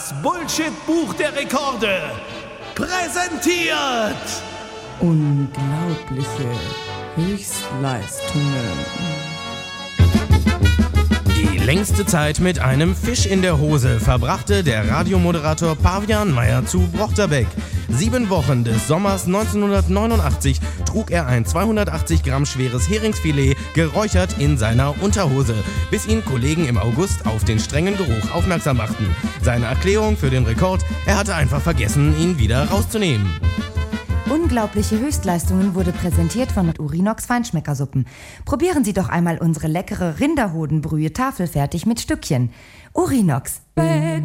Das Bullshit-Buch der Rekorde präsentiert unglaubliche Höchstleistungen. Die längste Zeit mit einem Fisch in der Hose verbrachte der Radiomoderator Pavian Meyer zu Brochterbeck. 7 Wochen des Sommers 1989 trug er ein 280 Gramm schweres Heringsfilet geräuchert in seiner Unterhose, bis ihn Kollegen im August auf den strengen Geruch aufmerksam machten. Seine Erklärung für den Rekord: er hatte einfach vergessen, ihn wieder rauszunehmen. Unglaubliche Höchstleistungen wurde präsentiert von Urinox Feinschmeckersuppen. Probieren Sie doch einmal unsere leckere Rinderhodenbrühe tafelfertig mit Stückchen. Urinox.